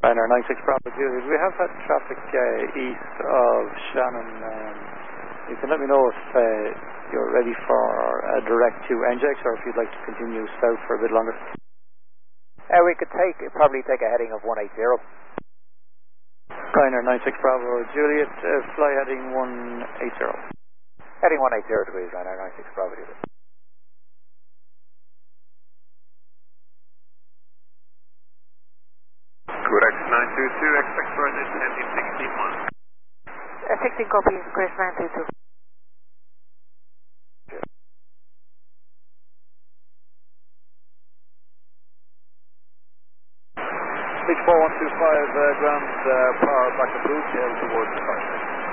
Ryanair 96 Bravo Juliet. We have had traffic east of Shannon. You can let me know if you're ready for a direct to NJX or if you'd like to continue south for a bit longer. We could probably take a heading of 180. Ryanair 96 Bravo Juliet, fly heading 180. Heading 180 degrees, Ryanair 96 Bravo Juliet. Correct 922, expect coordinate heading 16 16 copy, Chris 922. Beach 4125, ground power back approved, tail towards the car.